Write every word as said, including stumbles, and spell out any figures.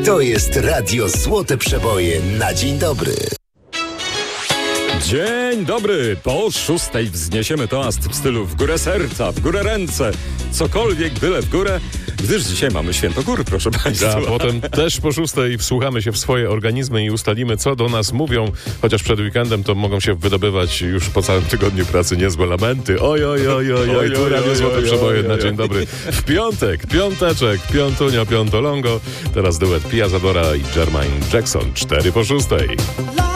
To jest Radio Złote Przeboje na dzień dobry. Dzień dobry! Po szóstej wzniesiemy toast w stylu w górę serca, w górę ręce, cokolwiek, byle w górę, gdyż dzisiaj mamy Święto Gór, proszę Państwa. A potem też po szóstej wsłuchamy się w swoje organizmy i ustalimy, co do nas mówią, chociaż przed weekendem to mogą się wydobywać już po całym tygodniu pracy niezłe lamenty. Oj, oj, oj, oj, oj, tu Radio Złote Przeboje na dzień dobry. W piątek, piąteczek, piątunio, piątolongo. Teraz duet Pia Zadora i Jermaine Jackson, cztery po szóstej.